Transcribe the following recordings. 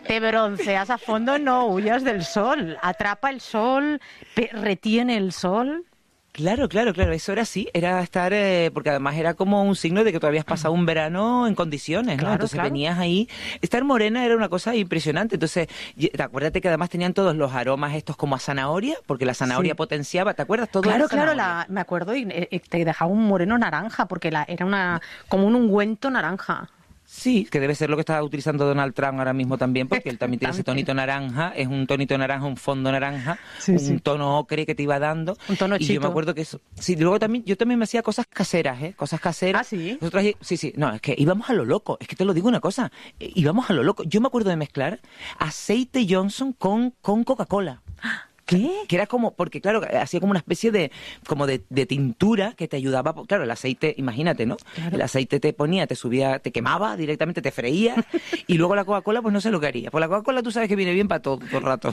te bronceas a fondo, no huyas del sol. Atrapa el sol, retiene el sol. Claro, eso era así, era estar, porque además era como un signo de que tú habías pasado un verano en condiciones, ¿no? Claro, Entonces venías ahí, estar morena era una cosa impresionante, entonces, acuérdate que además tenían todos los aromas estos como a zanahoria, porque la zanahoria potenciaba, ¿te acuerdas? Todo Claro, me acuerdo, y te dejaba un moreno naranja, porque era como un ungüento naranja. Sí, que debe ser lo que está utilizando Donald Trump ahora mismo también, porque él también tiene ese tonito naranja, es un tonito naranja, un fondo naranja, tono ocre que te iba dando. Un tono chito. Y yo me acuerdo que eso... Sí, luego también, yo también me hacía cosas caseras, Cosas caseras. ¿Ah, sí? Nosotros, sí, no, es que íbamos a lo loco, es que te lo digo una cosa, íbamos a lo loco. Yo me acuerdo de mezclar aceite Johnson con Coca-Cola. ¿Qué? Que era como, porque claro, hacía como una especie de tintura que te ayudaba, claro, el aceite, imagínate, ¿no? Claro. El aceite te ponía, te subía, te quemaba directamente, te freía, y luego la Coca-Cola, pues no sé lo que haría. Pues la Coca-Cola tú sabes que viene bien para todo el rato.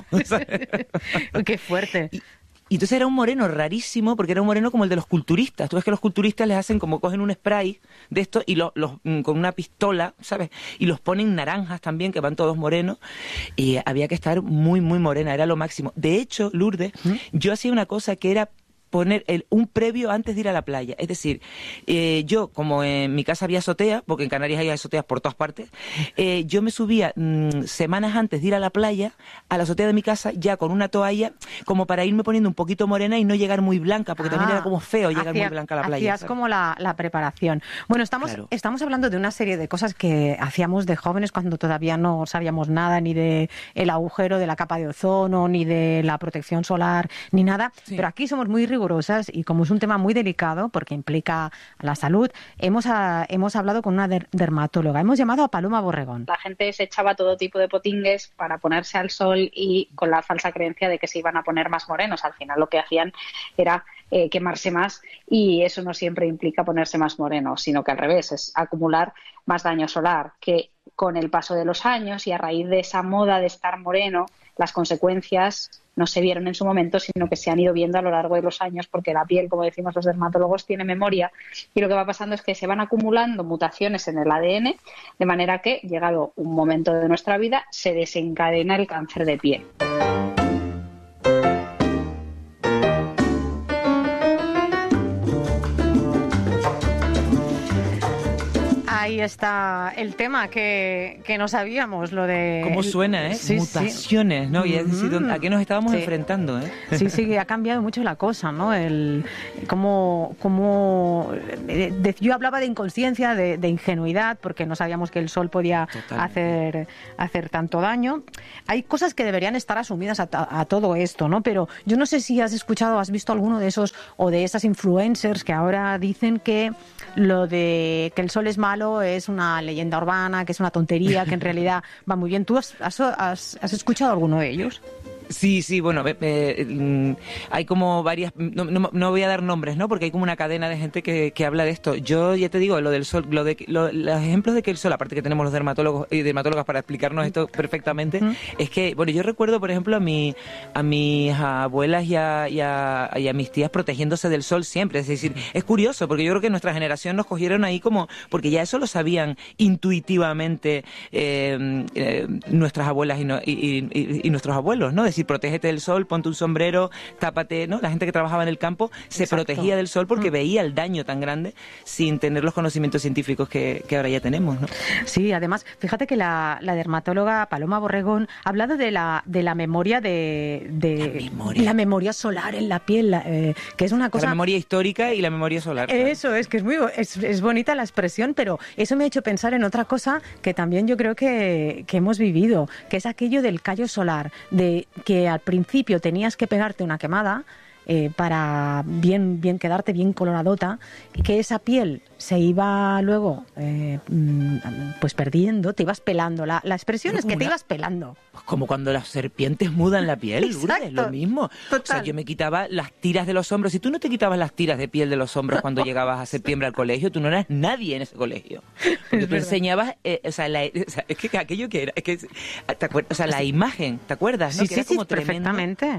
¡Qué fuerte! Y entonces era un moreno rarísimo, porque era un moreno como el de los culturistas. Tú ves que los culturistas les hacen como cogen un spray de esto y con una pistola, ¿sabes? Y los ponen naranjas también, que van todos morenos. Y había que estar muy, muy morena, era lo máximo. De hecho, Lourdes, yo hacía una cosa que era poner un previo antes de ir a la playa. Es decir, yo, como en mi casa había azotea, porque en Canarias hay azoteas por todas partes, yo me subía semanas antes de ir a la playa, a la azotea de mi casa, ya con una toalla, como para irme poniendo un poquito morena y no llegar muy blanca, porque también era como feo llegar muy blanca a la playa. Hacías como la preparación. Bueno, estamos hablando de una serie de cosas que hacíamos de jóvenes cuando todavía no sabíamos nada, ni de el agujero de la capa de ozono, ni de la protección solar, ni nada, pero aquí somos muy rigurosas y como es un tema muy delicado porque implica la salud, hemos hablado con una dermatóloga, hemos llamado a Paloma Borregón. La gente se echaba todo tipo de potingues para ponerse al sol y con la falsa creencia de que se iban a poner más morenos. Al final lo que hacían era quemarse más y eso no siempre implica ponerse más moreno, sino que al revés, es acumular más daño solar, que con el paso de los años y a raíz de esa moda de estar moreno, las consecuencias no se vieron en su momento, sino que se han ido viendo a lo largo de los años, porque la piel, como decimos los dermatólogos, tiene memoria y lo que va pasando es que se van acumulando mutaciones en el ADN, de manera que, llegado un momento de nuestra vida, se desencadena el cáncer de piel. Ahí está el tema que no sabíamos, lo de... ¿Cómo suena, Sí, mutaciones, ¿no? Y es decir, ¿a qué nos estábamos enfrentando, Sí, ha cambiado mucho la cosa, ¿no? Yo hablaba de inconsciencia, de ingenuidad, porque no sabíamos que el sol podía hacer tanto daño. Hay cosas que deberían estar asumidas a todo esto, ¿no? Pero yo no sé si has escuchado, has visto alguno de esos o de esas influencers que ahora dicen que lo de que el sol es malo es una leyenda urbana, que es una tontería, que en realidad va muy bien. ¿Tú has escuchado alguno de ellos? Sí, bueno, hay como varias, no voy a dar nombres, ¿no? Porque hay como una cadena de gente que habla de esto. Yo ya te digo, lo del sol, los ejemplos de que el sol, aparte que tenemos los dermatólogos y dermatólogas para explicarnos esto perfectamente, es que, bueno, yo recuerdo, por ejemplo, a mis abuelas y a mis tías protegiéndose del sol siempre. Es decir, es curioso, porque yo creo que nuestra generación nos cogieron ahí como, porque ya eso lo sabían intuitivamente nuestras abuelas y nuestros abuelos, ¿no? Es decir, protégete del sol, ponte un sombrero, tápate, ¿no? La gente que trabajaba en el campo se protegía del sol porque veía el daño tan grande sin tener los conocimientos científicos que ahora ya tenemos, ¿no? Sí, además, fíjate que la dermatóloga Paloma Borregón ha hablado de la memoria la memoria solar en la piel, que es una cosa... La memoria histórica y la memoria solar. Eso, es que es bonita la expresión, pero eso me ha hecho pensar en otra cosa que también yo creo que hemos vivido, que es aquello del callo solar, de que al principio tenías que pegarte una quemada para bien quedarte bien coloradota, y que esa piel se iba luego pues perdiendo, te ibas pelando. La expresión es que te ibas pelando. Como cuando las serpientes mudan la piel, Lourdes, lo mismo. Total. O sea, yo me quitaba las tiras de los hombros. Si tú no te quitabas las tiras de piel de los hombros cuando llegabas a septiembre al colegio, tú no eras nadie en ese colegio. Porque tú enseñabas, es que aquello que era, ¿te acuerdas? O sea, la imagen, ¿te acuerdas? ¿No? Sí, Que era como tremendo. perfectamente.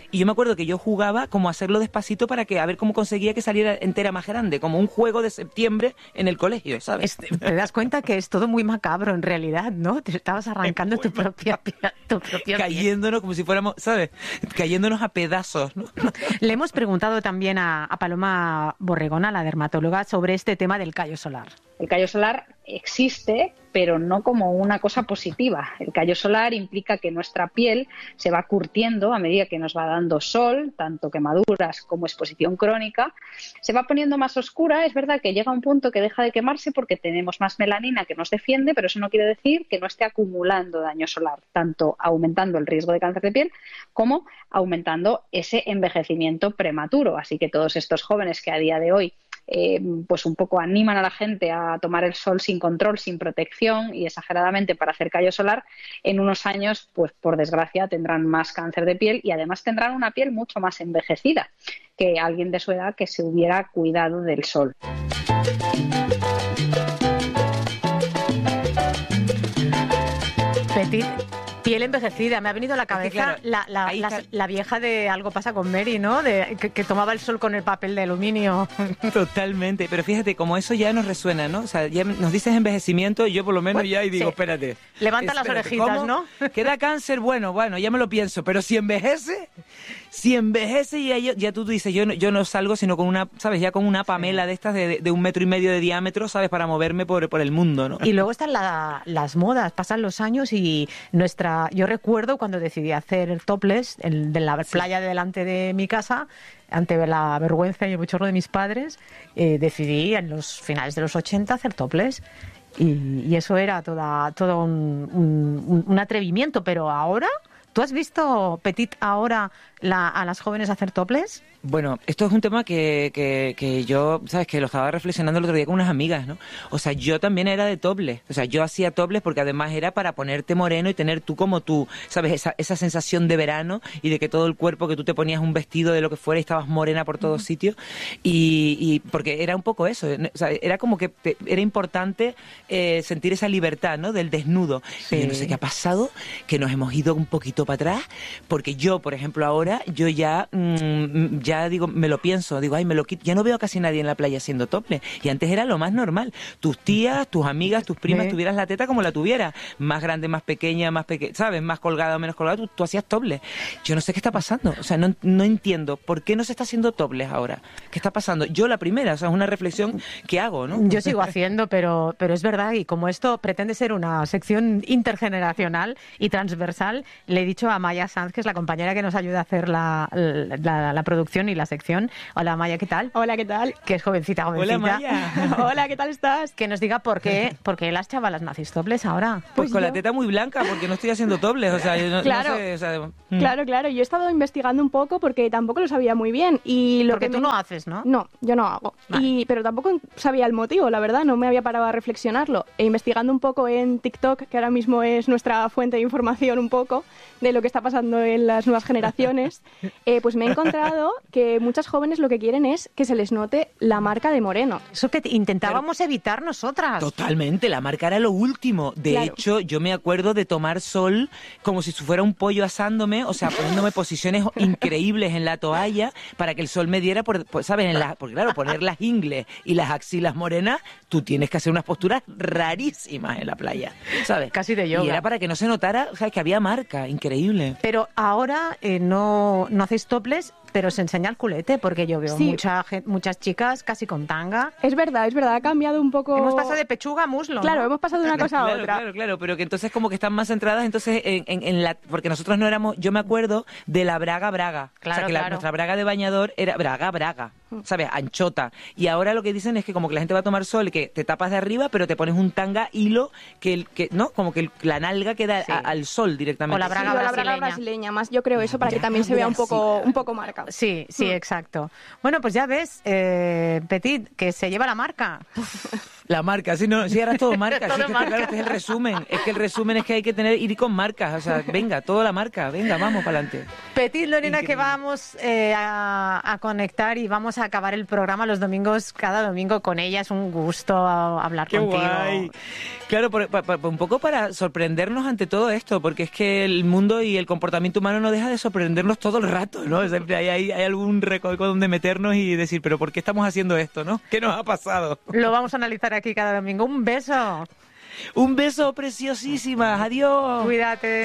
Y yo me acuerdo que yo jugaba como a hacerlo despacito para que a ver cómo conseguía que saliera entera más grande, como un juego de septiembre en el colegio, ¿sabes? Te das cuenta que es todo muy macabro en realidad, ¿no? Te estabas arrancando tu propia cayéndonos como si fuéramos, ¿sabes? Cayéndonos a pedazos, ¿no? Le hemos preguntado también a Paloma Borregona, la dermatóloga, sobre este tema del callo solar. El callo solar existe, pero no como una cosa positiva. El callo solar implica que nuestra piel se va curtiendo a medida que nos va dando sol, tanto quemaduras como exposición crónica. Se va poniendo más oscura. Es verdad que llega un punto que deja de quemarse porque tenemos más melanina que nos defiende, pero eso no quiere decir que no esté acumulando daño solar, tanto aumentando el riesgo de cáncer de piel como aumentando ese envejecimiento prematuro. Así que todos estos jóvenes que a día de hoy pues un poco animan a la gente a tomar el sol sin control, sin protección y exageradamente para hacer callo solar, en unos años, pues por desgracia, tendrán más cáncer de piel y además tendrán una piel mucho más envejecida que alguien de su edad que se hubiera cuidado del sol. Petit, piel envejecida. Me ha venido a la cabeza la vieja de Algo pasa con Mary, ¿no? Que tomaba el sol con el papel de aluminio. Totalmente. Pero fíjate, como eso ya nos resuena, ¿no? O sea, ya nos dices envejecimiento y yo por lo menos ya y digo, espérate. Levanta las orejitas, ¿cómo? ¿no? ¿Queda cáncer? Bueno, ya me lo pienso. Pero si envejece ya tú dices, yo no salgo sino con una, ¿sabes? Ya con una Pamela de estas de 1,5 metros de diámetro, ¿sabes? Para moverme por el mundo, ¿no? Y luego están las modas, pasan los años y yo recuerdo cuando decidí hacer el topless de la playa delante de mi casa, ante la vergüenza y el bochorno de mis padres, decidí en los finales de los 80 hacer topless. Y eso era todo un atrevimiento, pero ahora... ¿Tú has visto, Petit, ahora a las jóvenes hacer topless? Bueno, esto es un tema que yo, ¿sabes? Que lo estaba reflexionando el otro día con unas amigas, ¿no? O sea, yo también era de topless. O sea, yo hacía topless porque además era para ponerte moreno y tener tú como tú, ¿sabes? Esa sensación de verano y de que todo el cuerpo, que tú te ponías un vestido de lo que fuera y estabas morena por todos sitios. Y porque era un poco eso. O sea, era como que era importante sentir esa libertad, ¿no? Del desnudo. Sí. Y yo no sé qué ha pasado, que nos hemos ido un poquito para atrás, porque yo, por ejemplo, ahora, yo ya digo, me lo pienso, digo, ay, me lo quito. Ya no veo a casi nadie en la playa haciendo topless. Y antes era lo más normal. Tus tías, tus amigas, tus primas, tuvieras la teta como la tuvieras. Más grande, más pequeña, ¿sabes? Más colgada o menos colgada, tú hacías topless. Yo no sé qué está pasando. O sea, no entiendo. ¿Por qué no se está haciendo topless ahora? ¿Qué está pasando? Yo la primera, o sea, es una reflexión que hago, ¿no? Yo sigo haciendo, pero es verdad, y como esto pretende ser una sección intergeneracional y transversal, le he dicho a Maya Sanz, que es la compañera que nos ayuda a hacer la producción y la sección. Hola, Maya, ¿qué tal? Hola, ¿qué tal? Que es jovencita. Hola, Maya. Hola, ¿qué tal estás? Que nos diga por qué las chavalas no hacéis topless ahora. Pues con la teta muy blanca, porque no estoy haciendo topless, o sea, yo claro, no sé, o sea, Claro, yo he estado investigando un poco porque tampoco lo sabía muy bien. Porque tú no haces, ¿no? No, yo no hago. Vale. Pero tampoco sabía el motivo, la verdad, no me había parado a reflexionarlo. E investigando un poco en TikTok, que ahora mismo es nuestra fuente de información un poco de lo que está pasando en las nuevas generaciones, pues me he encontrado que muchas jóvenes lo que quieren es que se les note la marca de moreno. Eso que intentábamos evitar nosotras. Totalmente, la marca era lo último. De hecho, yo me acuerdo de tomar sol como si fuera un pollo asándome, o sea, poniéndome posiciones increíbles en la toalla para que el sol me diera, ¿sabes? Porque claro, poner las ingles y las axilas morenas, tú tienes que hacer unas posturas rarísimas en la playa, ¿sabes? Casi de yoga. Y era para que no se notara, ¿sabes? Que había marca, increíble. Pero ahora no hacéis topless, pero se enseña el culete, porque yo veo muchas chicas casi con tanga. Es verdad, ha cambiado un poco. Hemos pasado de pechuga a muslo. Claro, ¿no? Hemos pasado de una cosa a otra. Claro, pero que entonces como que están más centradas entonces porque nosotros no éramos, yo me acuerdo de la braga, claro, o sea, que nuestra braga de bañador era braga, ¿sabes? Anchota. Y ahora lo que dicen es que como que la gente va a tomar sol, que te tapas de arriba, pero te pones un tanga hilo ¿no? Como que la nalga queda al sol directamente. O la braga brasileña, más yo creo eso para que también se vea un poco marcado. Sí, exacto. Bueno, pues ya ves, Petit, que se lleva la marca. La marca, sí, no, sí, ahora es todo marca. Todo Sí, es que, marca. claro, este es el resumen. Es que el resumen es que hay que ir con marcas. O sea, venga, toda la marca, venga, vamos para adelante. Petit, Lorena, que Increíble. vamos a conectar y vamos a acabar el programa los domingos, cada domingo con ella. Es un gusto hablar ¡Qué contigo. guay! Claro, un poco para sorprendernos ante todo esto, porque es que el mundo y el comportamiento humano no deja de sorprendernos todo el rato, ¿no? Siempre hay algún recoveco donde meternos y decir, pero ¿por qué estamos haciendo esto, no? ¿Qué nos ha pasado? Lo vamos a analizar aquí cada domingo. Un beso. Un beso preciosísima. Adiós. Cuídate.